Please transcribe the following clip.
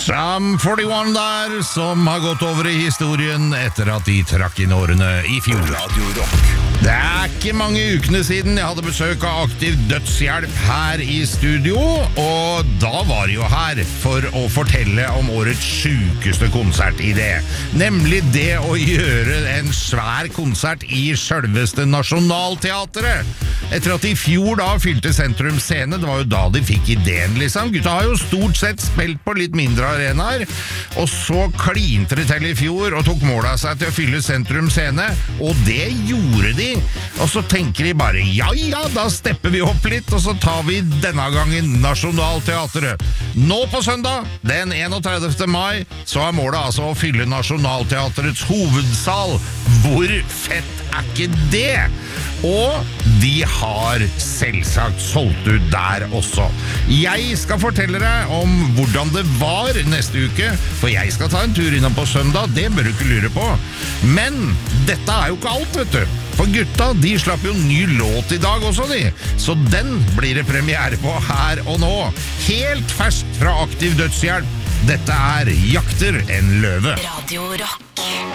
Sum 41 der, som har gått over i historien etter at de trakk inn årene i fjor. Radio Rock. Det er ikke mange ukene siden jeg hadde besøk av Aktiv Dødshjelp her i studio, og da var jeg jo her for å fortelle om årets sykeste konsertidé, nemlig det å gjøre en svær konsert i selveste Nationaltheatret. Etter at de i fjor da fylte Sentrum Scene, det var jo da de fikk ideen liksom. Gutta har jo stort sett spilt på litt mindre arenaer, og så klinte det til i fjor og tok mål av seg til å fylle Sentrum Scene, og det gjorde de. Og så tenker de bare, ja, da stepper vi opp litt, og så tar vi denne gangen Nationaltheatret. Nå på søndag, den 31. mai, så er målet altså å fylle Nationaltheatrets hovedsal. Hvor fett er ikke det? Og de har selvsagt solgt ut der også. Jeg skal fortelle deg om hvordan det var neste uke, for jeg skal ta en tur innom på søndag, det bør du ikke lure på. Men dette er jo ikke alt, vet du. For gutta, de slapp jo ny låt i dag også, de. Så den blir det premiere på her og nå. Helt ferskt fra Aktiv Dødshjelp. Dette er Jakter en løve. Radio Rock.